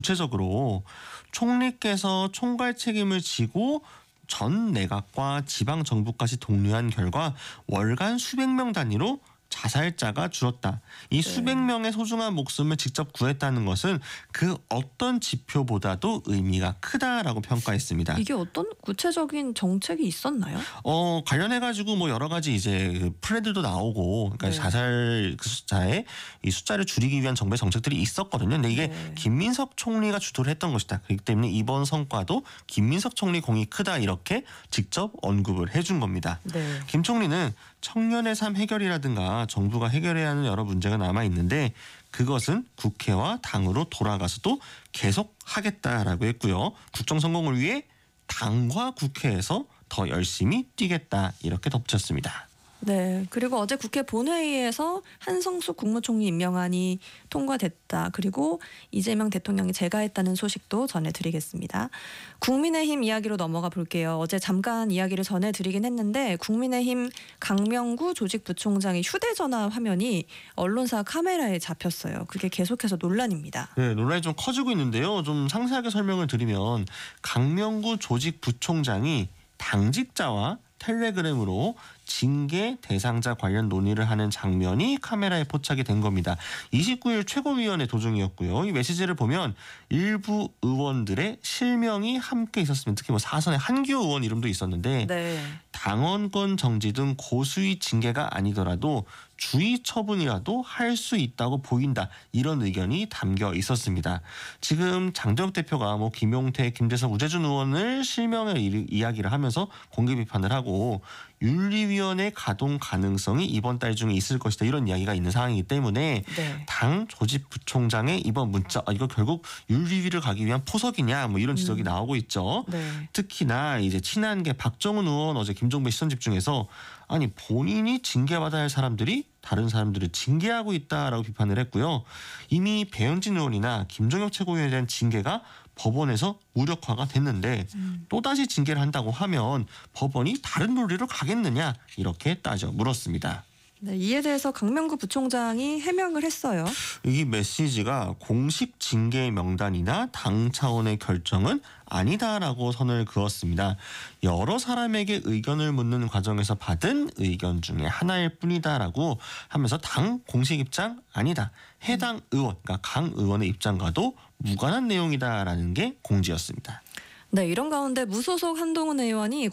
구체적으로 총리께서 총괄 책임을 지고 전 내각과 지방 정부까지 독려한 결과 월간 수백 명 단위로 자살자가 줄었다. 이 수백 네. 명의 소중한 목숨을 직접 구했다는 것은 그 어떤 지표보다도 의미가 크다라고 평가했습니다. 이게 어떤 구체적인 정책이 있었나요? 관련해가지고 뭐 여러 가지 이제 그 플랜들도 나오고, 그러니까 네. 자살 그 숫자에 이 숫자를 줄이기 위한 정부의 정책들이 있었거든요. 근데 이게 네. 김민석 총리가 주도를 했던 것이다. 그렇기 때문에 이번 성과도 김민석 총리 공이 크다 이렇게 직접 언급을 해준 겁니다. 네. 김 총리는 청년의 삶 해결이라든가 정부가 해결해야 하는 여러 문제가 남아 있는데 그것은 국회와 당으로 돌아가서도 계속 하겠다라고 했고요. 국정 성공을 위해 당과 국회에서 더 열심히 뛰겠다 이렇게 덧붙였습니다. 네. 그리고 어제 국회 본회의에서 한성숙 국무총리 임명안이 통과됐다. 그리고 이재명 대통령이 재가했다는 소식도 전해드리겠습니다. 국민의힘 이야기로 넘어가 볼게요. 어제 잠깐 이야기를 전해드리긴 했는데 국민의힘 강명구 조직부총장의 휴대전화 화면이 언론사 카메라에 잡혔어요. 그게 계속해서 논란입니다. 네, 논란이 좀 커지고 있는데요. 좀 상세하게 설명을 드리면 강명구 조직부총장이 당직자와 텔레그램으로 징계 대상자 관련 논의를 하는 장면이 카메라에 포착이 된 겁니다. 29일 최고위원회 도중이었고요. 이 메시지를 보면 일부 의원들의 실명이 함께 있었으면 특히 뭐 사선의 한기호 의원 이름도 있었는데 네. 당원권 정지 등 고수위 징계가 아니더라도 주의 처분이라도 할 수 있다고 보인다. 이런 의견이 담겨 있었습니다. 지금 장도혁 대표가 뭐 김용태, 김재석, 우재준 의원을 실명을 이야기를 하면서 공개 비판을 하고 윤리위원회 가동 가능성이 이번 달 중에 있을 것이다. 이런 이야기가 있는 상황이기 때문에 네. 당 조직부총장의 이번 문자 이거 결국 윤리위를 가기 위한 포석이냐 뭐 이런 지적이 나오고 있죠. 네. 특히나 이제 친한계 박정훈 의원 어제 김종배 시선 집중해서 아니 본인이 징계받아야 할 사람들이 다른 사람들을 징계하고 있다라고 비판을 했고요. 이미 배현진 의원이나 김종혁 최고위원에 대한 징계가 법원에서 무력화가 됐는데 또다시 징계를 한다고 하면 법원이 다른 논리로 가겠느냐 이렇게 따져 물었습니다. 네. 이에 대해서 강명구 부총장이 해명을 했어요. 이 메시지가 공식 징계 명단이나 당 차원의 결정은 아니다라고 선을 그었습니다. 여러 사람에게 의견을 묻는 과정에서 받은 의견 중에 하나일 뿐이다라고 하면서 당 공식 입장 아니다. 해당 의원, 그러니까 강 의원의 입장과도 무관한 내용이다라는 게 공지였습니다. 네, 이런 가운데 무소속 한동훈 의원이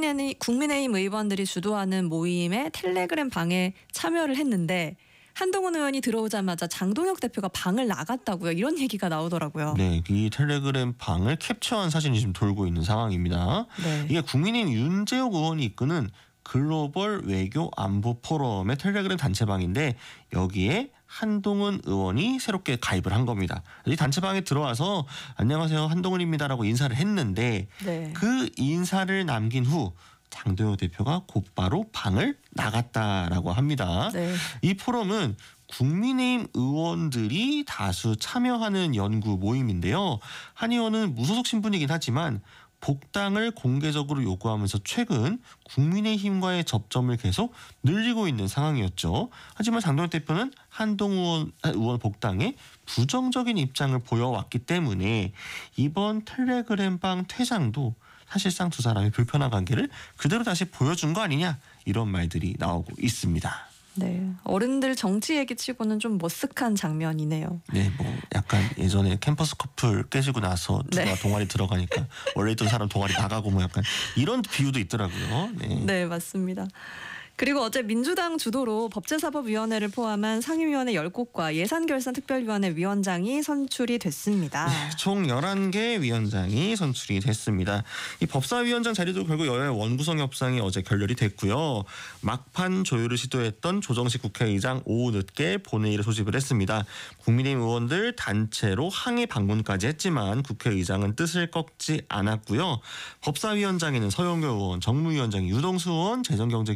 국민의힘 의원들이 주도하는 모임의 텔레그램 방에 참여를 했는데 한동훈 의원이 들어오자마자 장동혁 대표가 방을 나갔다고요. 이런 얘기가 나오더라고요. 네, 이 텔레그램 방을 캡처한 사진이 지금 돌고 있는 상황입니다. 네. 이게 국민의힘 윤재욱 의원이 이끄는 글로벌 외교 안보 포럼의 텔레그램 단체방인데 여기에 한동훈 의원이 새롭게 가입을 한 겁니다. 이 단체방에 들어와서 안녕하세요 한동훈입니다라고 인사를 했는데 네. 그 인사를 남긴 후 장도혁 대표가 곧바로 방을 나갔다라고 합니다. 네. 이 포럼은 국민의힘 의원들이 다수 참여하는 연구 모임인데요. 한 의원은 무소속 신분이긴 하지만 복당을 공개적으로 요구하면서 최근 국민의힘과의 접점을 계속 늘리고 있는 상황이었죠. 하지만 장동혁 대표는 한동훈 의원 복당에 부정적인 입장을 보여왔기 때문에 이번 텔레그램방 퇴장도 사실상 두 사람의 불편한 관계를 그대로 다시 보여준 거 아니냐 이런 말들이 나오고 있습니다. 네. 어른들 정치 얘기 치고는 좀 머쓱한 장면이네요. 네, 뭐 약간 예전에 캠퍼스 커플 깨지고 나서 누가 네. 동아리 들어가니까 원래 있던 사람 동아리 나가고 뭐 약간 이런 비유도 있더라고요. 네. 네, 맞습니다. 그리고 어제 민주당 주도로 법제사법위원회를 포함한 상임위원회 10곳과 예산결산특별위원회 위원장이 선출이 됐습니다. 총 11개 위원장이 선출이 됐습니다. 이 법사위원장 자리도 결국 여야의 원구성 협상이 어제 결렬이 됐고요. 막판 조율을 시도했던 조정식 국회의장 오후 늦게 본회의를 소집을 했습니다. 국민의힘 의원들 단체로 항의 방문까지 했지만 국회의장은 뜻을 꺾지 않았고요. 법사위원장에는 서영교 의원, 정무위원장 유동수 의원, 재정경제기획위원장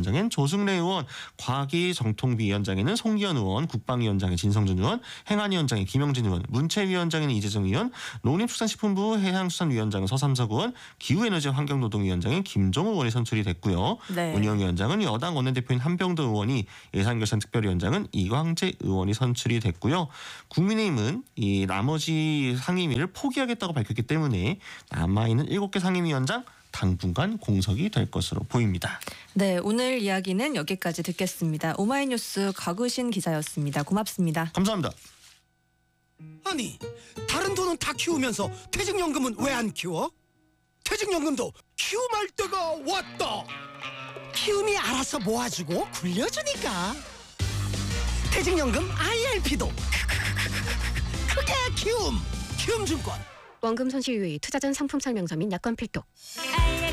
위원장엔 조승래 의원, 과기정통위원장에는 송기현 의원, 국방위원장에 진성준 의원, 행안위원장에 김영진 의원, 문체위원장에는 이재정 의원, 농림축산식품부 해양수산위원장은 서삼석 의원, 기후에너지 환경노동위원장에 김종우 의원이 선출이 됐고요. 네. 운영위원장은 여당 원내대표인 한병도 의원이, 예산결산특별위원장은 이광재 의원이 선출이 됐고요. 국민의힘은 이 나머지 상임위를 포기하겠다고 밝혔기 때문에 남아있는 7개 상임위원장 당분간 공석이 될 것으로 보입니다. 네, 오늘 이야기는 여기까지 듣겠습니다. 오마이뉴스 곽우신 기자였습니다. 고맙습니다. 감사합니다. 아니, 다른 돈은 다 키우면서 퇴직연금은 왜 안 키워? 퇴직연금도 키움할 때가 왔다. 키움이 알아서 모아주고 굴려주니까. 퇴직연금 IRP도 크게 키움. 키움증권. 원금 손실 유의, 투자전 상품 설명서 및 약관 필독.